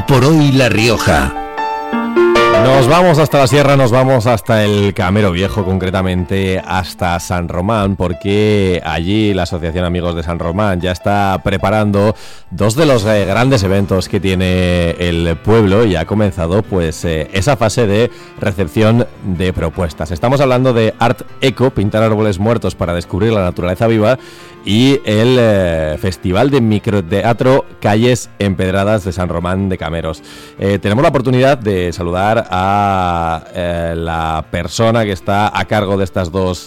por hoy La Rioja. Nos vamos hasta la sierra, nos vamos hasta el Camero Viejo, concretamente hasta San Román, porque allí la Asociación Amigos de San Román ya está preparando dos de los grandes eventos que tiene el pueblo y ha comenzado pues esa fase de recepción de propuestas. Estamos hablando de Art Eco, pintar árboles muertos para descubrir la naturaleza viva, y el Festival de Microteatro Calles Empedradas de San Román de Cameros. Tenemos la oportunidad de saludar a la persona que está a cargo de estas dos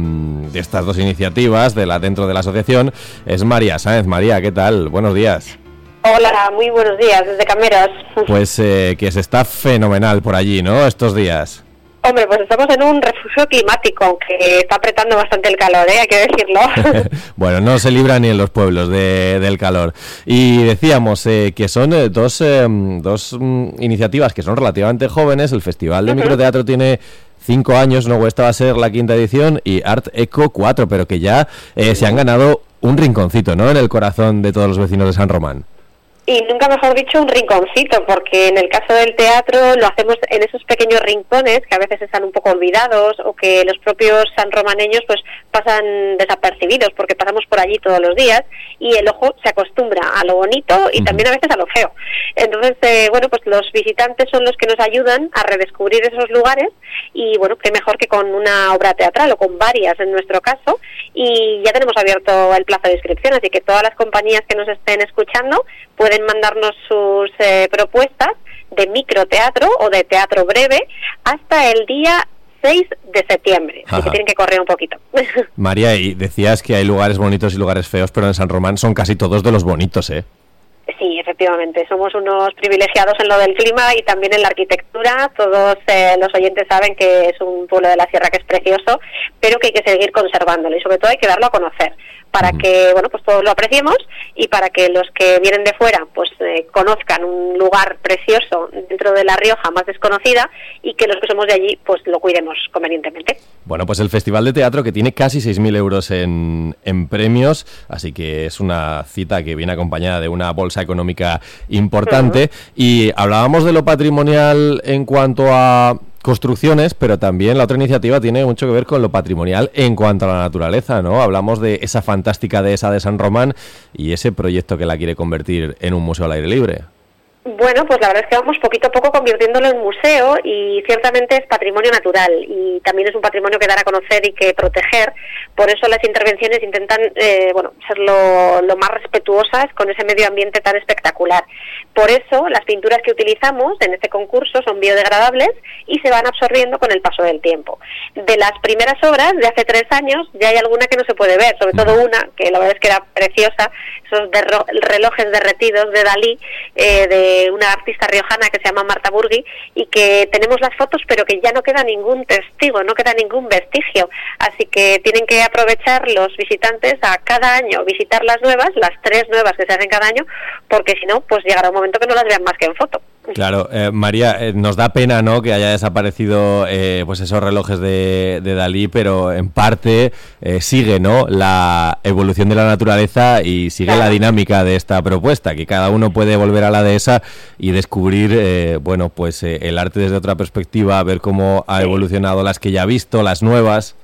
iniciativas dentro de la asociación. Es María Sáenz. María, ¿qué tal? Buenos días. Hola, muy buenos días desde Cameros. Pues que se está fenomenal por allí, ¿no? Estos días. Hombre, pues estamos en un refugio climático, aunque está apretando bastante el calor, hay que decirlo. Bueno, no se libra ni en los pueblos del calor. Y decíamos que son dos iniciativas que son relativamente jóvenes. El Festival de Microteatro tiene 5 años, ¿no? Esta va a ser la 5ª edición, y Art Eco 4, pero que ya se han ganado un rinconcito, ¿no?, en el corazón de todos los vecinos de San Román. Y nunca mejor dicho un rinconcito, porque en el caso del teatro lo hacemos en esos pequeños rincones que a veces están un poco olvidados o que los propios sanromaneños pues pasan desapercibidos porque pasamos por allí todos los días y el ojo se acostumbra a lo bonito y también a veces a lo feo. Entonces, bueno, pues los visitantes son los que nos ayudan a redescubrir esos lugares y, bueno, qué mejor que con una obra teatral o con varias en nuestro caso, y ya tenemos abierto el plazo de inscripción, así que todas las compañías que nos estén escuchando pueden mandarnos sus propuestas de microteatro o de teatro breve hasta el día 6 de septiembre, así que tienen que correr un poquito. María, y decías que hay lugares bonitos y lugares feos, pero en San Román son casi todos de los bonitos, ¿eh? Sí, efectivamente, somos unos privilegiados en lo del clima y también en la arquitectura. Todos los oyentes saben que es un pueblo de la sierra que es precioso, pero que hay que seguir conservándolo y sobre todo hay que darlo a conocer para que, bueno, pues todos lo apreciemos y para que los que vienen de fuera pues conozcan un lugar precioso dentro de La Rioja más desconocida y que los que somos de allí pues lo cuidemos convenientemente. Bueno, pues el Festival de Teatro, que tiene casi 6.000 euros en premios, así que es una cita que viene acompañada de una bolsa económica importante. Y hablábamos de lo patrimonial en cuanto a construcciones, pero también la otra iniciativa tiene mucho que ver con lo patrimonial en cuanto a la naturaleza, ¿no? Hablamos de esa fantástica dehesa de San Román y ese proyecto que la quiere convertir en un museo al aire libre. Bueno, pues la verdad es que vamos poquito a poco convirtiéndolo en museo y ciertamente es patrimonio natural y también es un patrimonio que dar a conocer y que proteger. Por eso las intervenciones intentan ser lo más respetuosas con ese medio ambiente tan espectacular. Por eso las pinturas que utilizamos en este concurso son biodegradables y se van absorbiendo con el paso del tiempo. De las primeras obras de hace 3 años ya hay alguna que no se puede ver, sobre todo una que la verdad es que era preciosa, esos relojes derretidos de Dalí, de una artista riojana que se llama Marta Burgui, y que tenemos las fotos pero que ya no queda ningún testigo, no queda ningún vestigio, así que tienen que aprovechar los visitantes a cada año visitar las 3 nuevas que se hacen cada año, porque si no pues llegará un momento que no las vean más que en foto. Claro, María, nos da pena, ¿no?, que haya desaparecido pues esos relojes de Dalí, pero en parte sigue, ¿no?, la evolución de la naturaleza y sigue la dinámica de esta propuesta, que cada uno puede volver a la dehesa y descubrir, el arte desde otra perspectiva, ver cómo ha evolucionado las que ya ha visto, las nuevas.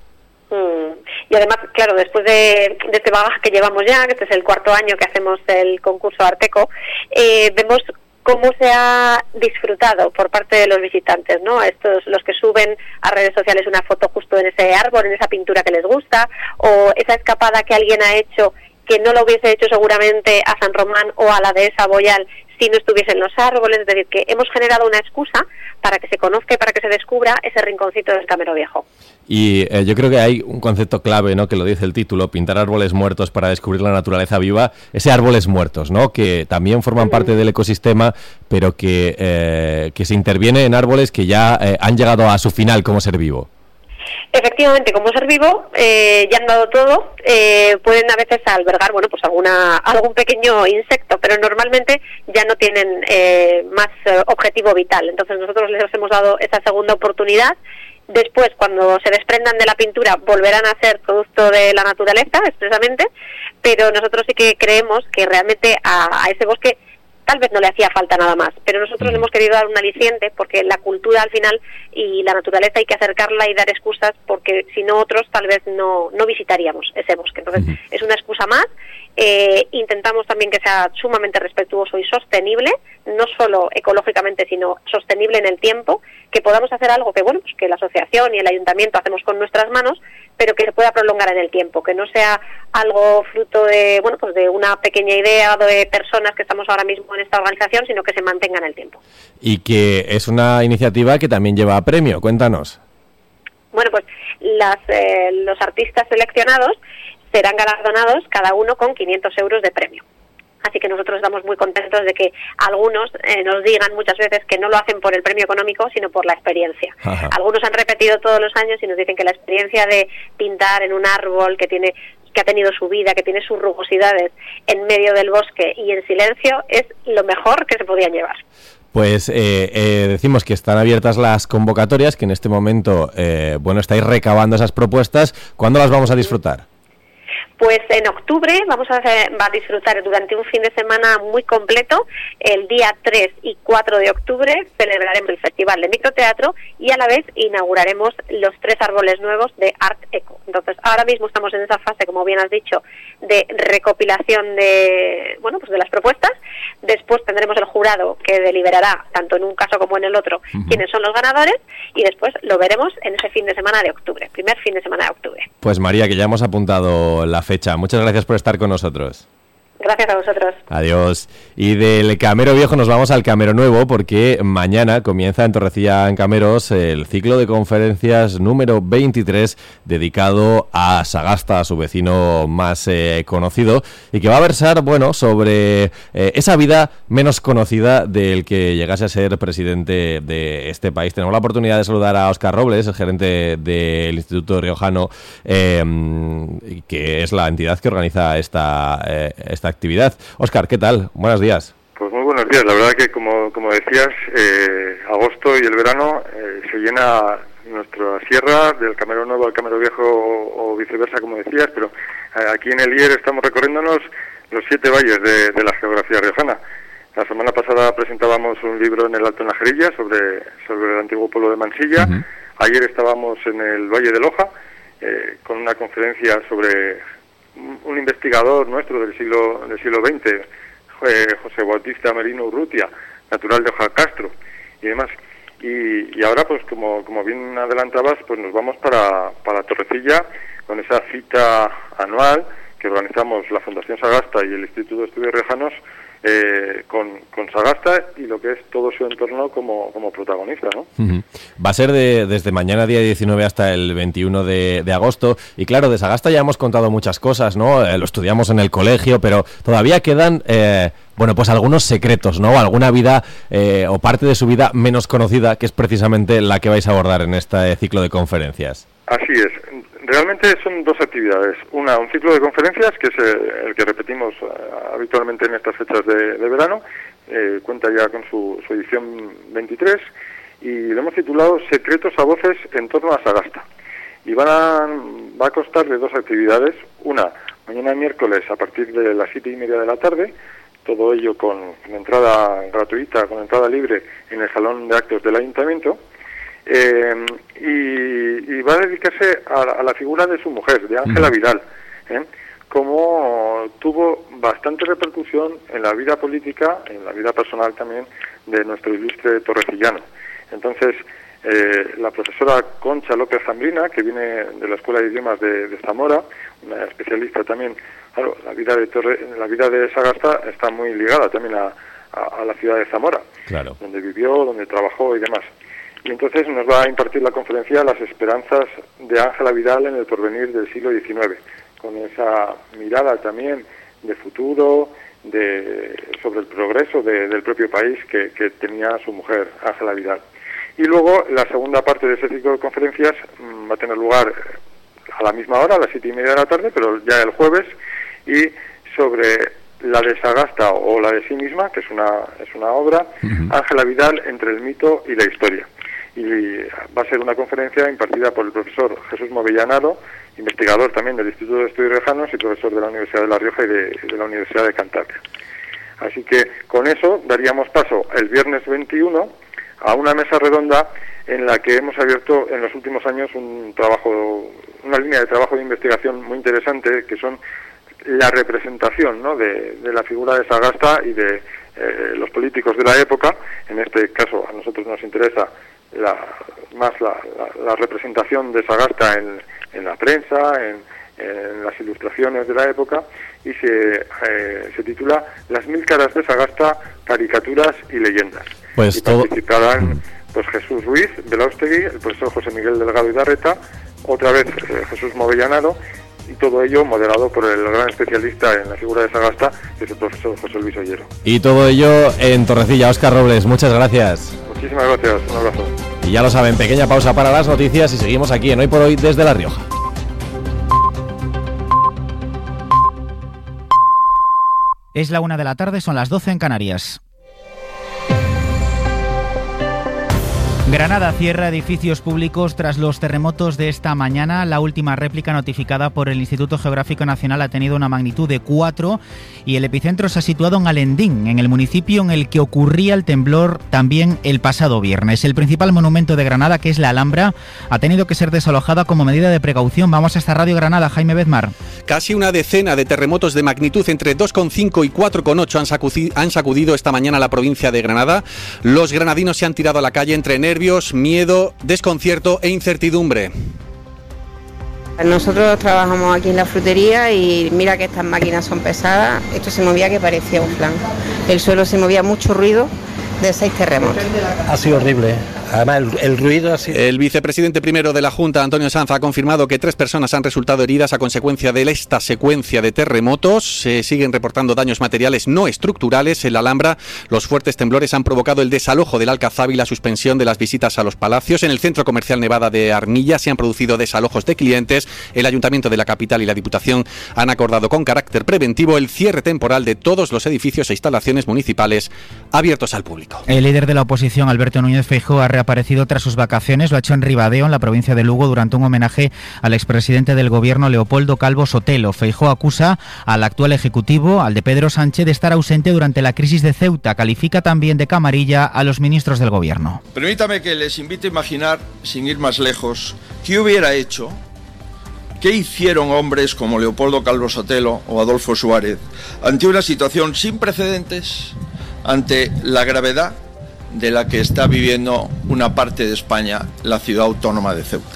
Y además, claro, después de este bagaje que llevamos ya, que este es el 4º año que hacemos el concurso Art Eco, vemos cómo se ha disfrutado por parte de los visitantes, ¿no? Estos, los que suben a redes sociales una foto justo en ese árbol, en esa pintura que les gusta, o esa escapada que alguien ha hecho que no lo hubiese hecho seguramente a San Román o a la dehesa Boyal si no estuviesen los árboles. Es decir, que hemos generado una excusa para que se conozca y para que se descubra ese rinconcito del Camero Viejo. Y yo creo que hay un concepto clave, ¿no?, que lo dice el título, pintar árboles muertos para descubrir la naturaleza viva. Ese árboles muertos, ¿no?, que también forman parte del ecosistema, pero que se interviene en árboles que ya han llegado a su final como ser vivo. Efectivamente, como ser vivo, ya han dado todo, pueden a veces albergar, bueno, pues algún pequeño insecto, pero normalmente ya no tienen más objetivo vital. Entonces nosotros les hemos dado esa segunda oportunidad. Después, cuando se desprendan de la pintura, volverán a ser producto de la naturaleza, expresamente, pero nosotros sí que creemos que realmente a ese bosque tal vez no le hacía falta nada más, pero nosotros le hemos querido dar un aliciente, porque la cultura al final y la naturaleza hay que acercarla y dar excusas, porque si no otros tal vez no visitaríamos ese bosque. Entonces es una excusa más. Intentamos también que sea sumamente respetuoso y sostenible, no solo ecológicamente sino sostenible en el tiempo, que podamos hacer algo que bueno, pues que la asociación y el ayuntamiento hacemos con nuestras manos, pero que se pueda prolongar en el tiempo, que no sea algo fruto de bueno, pues de una pequeña idea de personas que estamos ahora mismo en esta organización, sino que se mantenga en el tiempo. Y que es una iniciativa que también lleva premio, cuéntanos. Bueno, pues los artistas seleccionados serán galardonados cada uno con 500 euros de premio. Así que nosotros estamos muy contentos de que algunos nos digan muchas veces que no lo hacen por el premio económico, sino por la experiencia. Ajá. Algunos han repetido todos los años y nos dicen que la experiencia de pintar en un árbol que ha tenido su vida, que tiene sus rugosidades en medio del bosque y en silencio, es lo mejor que se podían llevar. Pues decimos que están abiertas las convocatorias, que en este momento estáis recabando esas propuestas. ¿Cuándo las vamos a disfrutar? Pues en octubre va a disfrutar durante un fin de semana muy completo. El día 3 y 4 de octubre celebraremos el Festival de Microteatro y a la vez inauguraremos los 3 árboles nuevos de Art Eco. Entonces, ahora mismo estamos en esa fase, como bien has dicho, de recopilación de las propuestas. Después tendremos el jurado que deliberará, tanto en un caso como en el otro, quiénes son los ganadores, y después lo veremos en ese fin de semana de octubre, primer fin de semana de octubre. Pues María, que ya hemos apuntado la fecha. Muchas gracias por estar con nosotros. Gracias a vosotros. Adiós. Y del Camero Viejo nos vamos al Camero Nuevo, porque mañana comienza en Torrecilla en Cameros el ciclo de conferencias número 23 dedicado a Sagasta, a su vecino más conocido, y que va a versar sobre esa vida menos conocida del que llegase a ser presidente de este país. Tenemos la oportunidad de saludar a Óscar Robles, el gerente del Instituto Riojano, que es la entidad que organiza esta actividad. Óscar, ¿qué tal? Buenos días. Pues muy buenos días. La verdad que, como decías, agosto y el verano se llena nuestra sierra, del Camero Nuevo al Camero Viejo o viceversa, como decías, pero aquí en el IER estamos recorriéndonos los 7 valles de la geografía riojana. La semana pasada presentábamos un libro en el Alto Najerilla sobre el antiguo pueblo de Mansilla. Uh-huh. Ayer estábamos en el Valle de Loja con una conferencia sobre un investigador nuestro del siglo XX, José Bautista Merino Urrutia, natural de Ojacastro y demás. Y ahora, pues como bien adelantabas, pues nos vamos para Torrecilla con esa cita anual que organizamos la Fundación Sagasta y el Instituto de Estudios Riojanos con Sagasta y lo que es todo su entorno como protagonista, ¿no? Uh-huh. Va a ser desde mañana, día 19, hasta el 21 de agosto. Y claro, de Sagasta ya hemos contado muchas cosas, ¿no? Lo estudiamos en el colegio, pero todavía quedan pues algunos secretos, ¿no? Alguna vida o parte de su vida menos conocida, que es precisamente la que vais a abordar en este ciclo de conferencias. Así es. Realmente son 2 actividades. Una, un ciclo de conferencias, que es el que repetimos habitualmente en estas fechas de verano. Cuenta ya con su edición 23 y lo hemos titulado Secretos a voces en torno a Sagasta. Y va a constar de 2 actividades. Una, mañana miércoles a partir de las 7:30 de la tarde, todo ello con entrada gratuita, con entrada libre en el Salón de Actos del Ayuntamiento. Y va a dedicarse a la figura de su mujer, de Ángela Vidal, como tuvo bastante repercusión en la vida política, en la vida personal también de nuestro ilustre torrecillano. Entonces, la profesora Concha López Zambrina, que viene de la Escuela de Idiomas de Zamora, una especialista también, claro, la vida de Sagasta está muy ligada también a la ciudad de Zamora, claro, donde vivió, donde trabajó y demás. Y entonces nos va a impartir la conferencia Las esperanzas de Ángela Vidal en el porvenir del siglo XIX, con esa mirada también de futuro, sobre el progreso del propio país que tenía su mujer, Ángela Vidal. Y luego la segunda parte de ese ciclo de conferencias va a tener lugar a la misma hora, a las 7:30 de la tarde, pero ya el jueves, y sobre la de Sagasta o la de sí misma, que es una obra, Ángela Vidal entre el mito y la historia. Y va a ser una conferencia impartida por el profesor Jesús Movillanaro, investigador también del Instituto de Estudios Riojanos y profesor de la Universidad de La Rioja y de la Universidad de Cantabria. Así que con eso daríamos paso el viernes 21 a una mesa redonda en la que hemos abierto en los últimos años una línea de trabajo de investigación muy interesante, que son la representación, ¿no?, de la figura de Sagasta y de los políticos de la época. En este caso a nosotros nos interesa más la representación de Sagasta en la prensa, en las ilustraciones de la época, y se titula Las 1000 caras de Sagasta, caricaturas y leyendas. Pues y participarán Jesús Ruiz Belaustegui, el profesor José Miguel Delgado Idarreta, otra vez Jesús Movellanaro, y todo ello moderado por el gran especialista en la figura de Sagasta, que es el profesor José Luis Ollero. Y todo ello en Torrecilla. Óscar Robles, muchas gracias. Muchísimas gracias, un abrazo. Y ya lo saben, pequeña pausa para las noticias y seguimos aquí en Hoy por Hoy desde La Rioja. Es la 1 de la tarde, son las 12 en Canarias. Granada cierra edificios públicos tras los terremotos de esta mañana. La última réplica notificada por el Instituto Geográfico Nacional ha tenido una magnitud de 4 y el epicentro se ha situado en Alendín, en el municipio en el que ocurría el temblor también el pasado viernes. El principal monumento de Granada, que es la Alhambra, ha tenido que ser desalojada como medida de precaución. Vamos a esta Radio Granada, Jaime Bedmar. Casi una decena de terremotos de magnitud entre 2,5 y 4,8 han sacudido esta mañana la provincia de Granada. Los granadinos se han tirado a la calle entre nervios, miedo, desconcierto e incertidumbre. Nosotros trabajamos aquí en la frutería y mira que estas máquinas son pesadas. Esto se movía que parecía un flan. El suelo se movía, mucho ruido de 6 terremotos. Ha sido horrible. Además, el ruido ha sido... El vicepresidente primero de la Junta, Antonio Sanz, ha confirmado que 3 personas han resultado heridas a consecuencia de esta secuencia de terremotos. Se siguen reportando daños materiales no estructurales en la Alhambra. Los fuertes temblores han provocado el desalojo del Alcazaba y la suspensión de las visitas a los palacios. En el centro comercial Nevada de Armilla se han producido desalojos de clientes. El Ayuntamiento de la capital y la Diputación han acordado con carácter preventivo el cierre temporal de todos los edificios e instalaciones municipales abiertos al público. El líder de la oposición, Alberto Núñez Feijóo, ha reaparecido tras sus vacaciones. Lo ha hecho en Ribadeo, en la provincia de Lugo, durante un homenaje al expresidente del gobierno, Leopoldo Calvo Sotelo. Feijóo acusa al actual ejecutivo, al de Pedro Sánchez, de estar ausente durante la crisis de Ceuta. Califica también de camarilla a los ministros del gobierno. Permítame que les invite a imaginar, sin ir más lejos, qué hubiera hecho, qué hicieron hombres como Leopoldo Calvo Sotelo o Adolfo Suárez ante una situación sin precedentes, ante la gravedad de la que está viviendo una parte de España, la ciudad autónoma de Ceuta.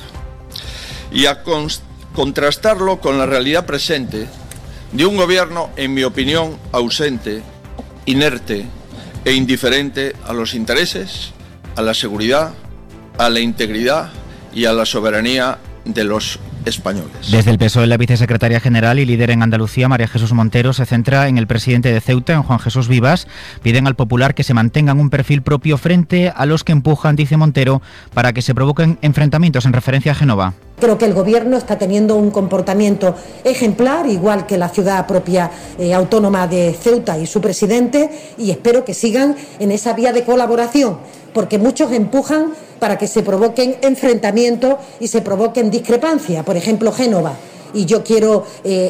Y a contrastarlo con la realidad presente de un gobierno, en mi opinión, ausente, inerte e indiferente a los intereses, a la seguridad, a la integridad y a la soberanía de los españoles. Desde el PSOE, la vicesecretaria general y líder en Andalucía, María Jesús Montero, se centra en el presidente de Ceuta, en Juan Jesús Vivas. Piden al Popular que se mantengan un perfil propio frente a los que empujan, dice Montero, para que se provoquen enfrentamientos, en referencia a Génova. Creo que el Gobierno está teniendo un comportamiento ejemplar, igual que la ciudad propia autónoma de Ceuta y su presidente, y espero que sigan en esa vía de colaboración, porque muchos empujan para que se provoquen enfrentamientos y se provoquen discrepancias. Por ejemplo, Génova. Y yo quiero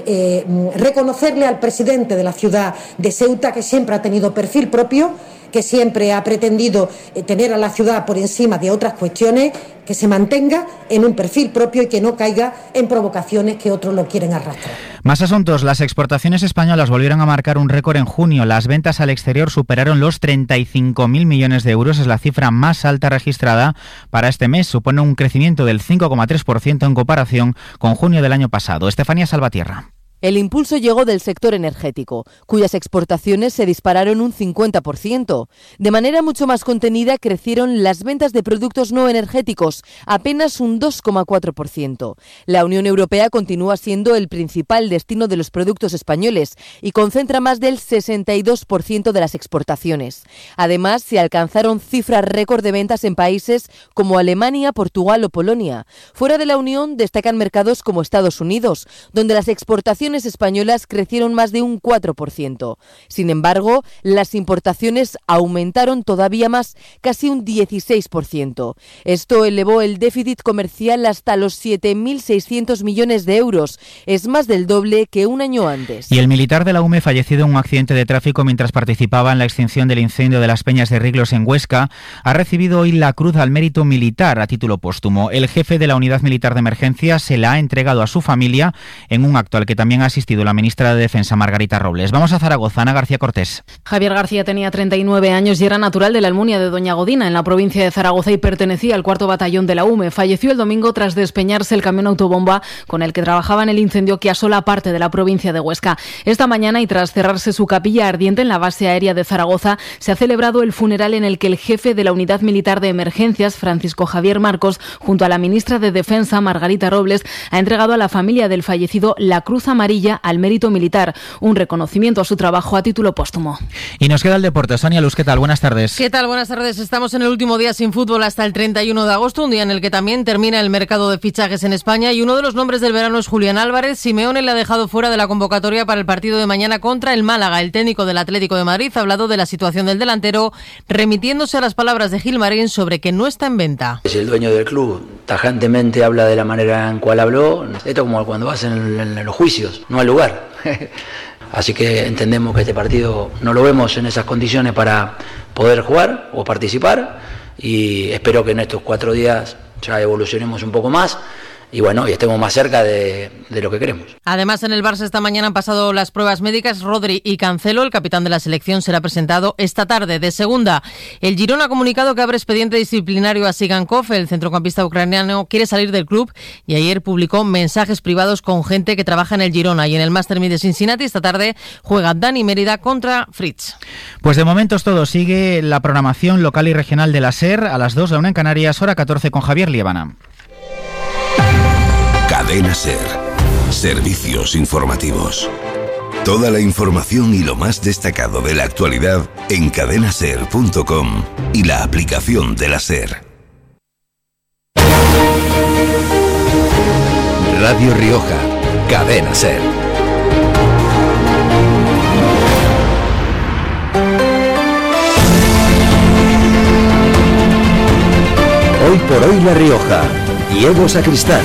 reconocerle al presidente de la ciudad de Ceuta, que siempre ha tenido perfil propio, que siempre ha pretendido tener a la ciudad por encima de otras cuestiones, que se mantenga en un perfil propio y que no caiga en provocaciones que otros lo quieren arrastrar. Más asuntos. Las exportaciones españolas volvieron a marcar un récord en junio. Las ventas al exterior superaron los 35.000 millones de euros. Es la cifra más alta registrada para este mes. Supone un crecimiento del 5,3% en comparación con junio del año pasado. Estefanía Salvatierra. El impulso llegó del sector energético, cuyas exportaciones se dispararon un 50%. De manera mucho más contenida crecieron las ventas de productos no energéticos, apenas un 2,4%. La Unión Europea continúa siendo el principal destino de los productos españoles y concentra más del 62% de las exportaciones. Además, se alcanzaron cifras récord de ventas en países como Alemania, Portugal o Polonia. Fuera de la Unión destacan mercados como Estados Unidos, donde las exportaciones exportaciones españolas crecieron más de un 4%. Sin embargo, las importaciones aumentaron todavía más, casi un 16%. Esto elevó el déficit comercial hasta los 7.600 millones de euros. Es más del doble que un año antes. Y el militar de la UME, fallecido en un accidente de tráfico mientras participaba en la extinción del incendio de las Peñas de Riglos en Huesca, ha recibido hoy la Cruz al Mérito Militar a título póstumo. El jefe de la Unidad Militar de Emergencia se la ha entregado a su familia en un acto al que también ha asistido la ministra de Defensa, Margarita Robles. Vamos a Zaragoza, Ana García Cortés. Javier García tenía 39 años y era natural de la Almunia de Doña Godina, en la provincia de Zaragoza, y pertenecía al 4º Batallón de la UME. Falleció el domingo tras despeñarse el camión autobomba con el que trabajaba en el incendio que asola parte de la provincia de Huesca. Esta mañana, y tras cerrarse su capilla ardiente en la base aérea de Zaragoza, se ha celebrado el funeral en el que el jefe de la Unidad Militar de Emergencias, Francisco Javier Marcos, junto a la ministra de Defensa, Margarita Robles, ha entregado a la familia del fallecido la Cruz Amarilla al Mérito Militar, un reconocimiento a su trabajo a título póstumo. Y nos queda el deporte. Sonia Luz, ¿qué tal? Buenas tardes. ¿Qué tal? Buenas tardes. Estamos en el último día sin fútbol hasta el 31 de agosto, un día en el que también termina el mercado de fichajes en España, y uno de los nombres del verano es Julián Álvarez. Simeone le ha dejado fuera de la convocatoria para el partido de mañana contra el Málaga. El técnico del Atlético de Madrid ha hablado de la situación del delantero, remitiéndose a las palabras de Gilmarín sobre que no está en venta. Es el dueño del club, tajantemente habla de la manera en cual habló. Esto como cuando vas en los juicios, no hay lugar. Así que entendemos que este partido no lo vemos en esas condiciones para poder jugar o participar, y espero que en estos 4 días ya evolucionemos un poco más y bueno, y estemos más cerca de lo que queremos. Además, en el Barça esta mañana han pasado las pruebas médicas Rodri y Cancelo. El capitán de la selección será presentado esta tarde. De segunda, el Girona ha comunicado que abre expediente disciplinario a Sigankov. El centrocampista ucraniano quiere salir del club y ayer publicó mensajes privados con gente que trabaja en el Girona. Y en el Master 1000 de Cincinnati esta tarde juega Dani Mérida contra Fritz. Pues de momento es todo. Sigue la programación local y regional de la SER a las 2, la 1 en Canarias, hora 14 con Javier Liébana. Cadena SER. Servicios informativos. Toda la información y lo más destacado de la actualidad en cadenaser.com y la aplicación de la SER. Radio Rioja. Cadena SER. Hoy por hoy La Rioja. Diego Sacristán.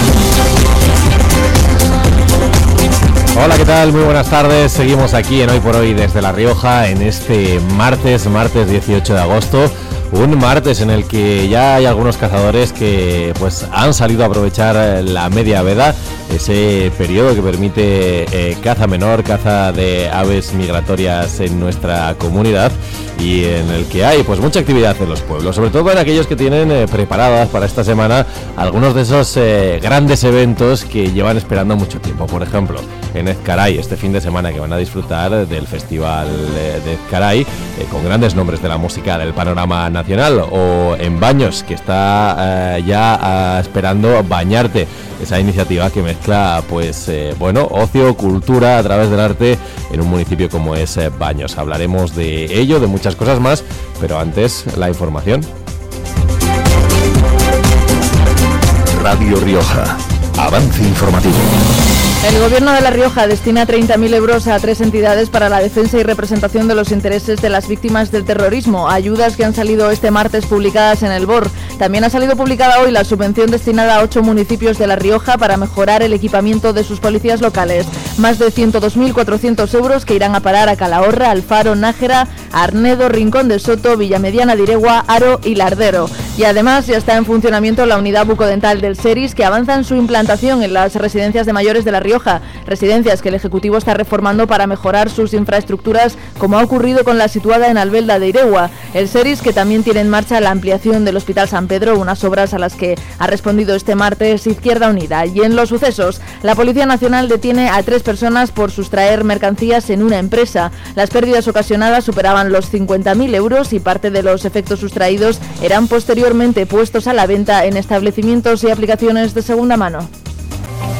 Hola, ¿qué tal? Muy buenas tardes. Seguimos aquí en Hoy por Hoy desde La Rioja en este martes 18 de agosto. Un martes en el que ya hay algunos cazadores que pues han salido a aprovechar la media veda, ese periodo que permite caza menor, caza de aves migratorias en nuestra comunidad, y en el que hay pues mucha actividad en los pueblos, sobre todo en aquellos que tienen preparadas para esta semana algunos de esos grandes eventos que llevan esperando mucho tiempo. Por ejemplo, en Ezcaray, este fin de semana, que van a disfrutar del Festival de Ezcaray con grandes nombres de la música del panorama nacional, o en Baños, que está ya esperando Bañarte, esa iniciativa que mezcla pues ocio, cultura a través del arte en un municipio como es Baños. Hablaremos de ello, de muchas cosas más, pero antes la información. Radio Rioja. Avance informativo. El Gobierno de La Rioja destina 30.000 euros a 3 entidades para la defensa y representación de los intereses de las víctimas del terrorismo, ayudas que han salido este martes publicadas en el BOR. También ha salido publicada hoy la subvención destinada a 8 municipios de La Rioja para mejorar el equipamiento de sus policías locales. Más de 102.400 euros que irán a parar a Calahorra, Alfaro, Nájera, Arnedo, Rincón de Soto, Villamediana de Iregua, Aro y Lardero. Y además ya está en funcionamiento la unidad bucodental del SERIS, que avanza en su implantación en las residencias de mayores de La Rioja, residencias que el Ejecutivo está reformando para mejorar sus infraestructuras, como ha ocurrido con la situada en Albelda de Iregua. El SERIS, que también tiene en marcha la ampliación del Hospital San Pedro, unas obras a las que ha respondido este martes Izquierda Unida. Y en los sucesos, la Policía Nacional detiene a 3 personas por sustraer mercancías en una empresa. Las pérdidas ocasionadas superaban los 50.000 euros y parte de los efectos sustraídos eran posteriormente puestos a la venta en establecimientos y aplicaciones de segunda mano.